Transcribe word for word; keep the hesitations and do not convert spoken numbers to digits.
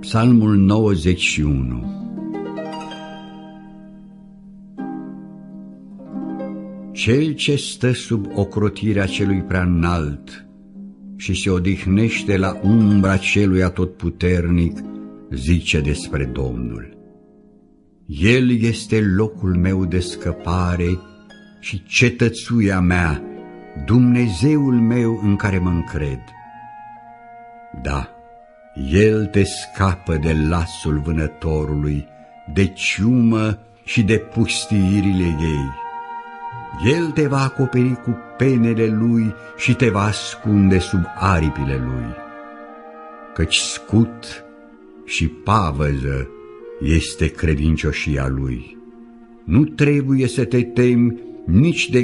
Psalmul nouăzeci și unu. Cel ce stă sub ocrotirea celui preaînalt și se odihnește la umbra celui atotputernic, zice despre Domnul: El este locul meu de scăpare și cetățuia mea, Dumnezeul meu în care mă încred. Da, El te scapă de lasul vânătorului, de ciumă și de pustiirile ei. El te va acoperi cu penele Lui și te va ascunde sub aripile Lui. Căci scut și pavăză este credincioșia Lui. Nu trebuie să te temi nici de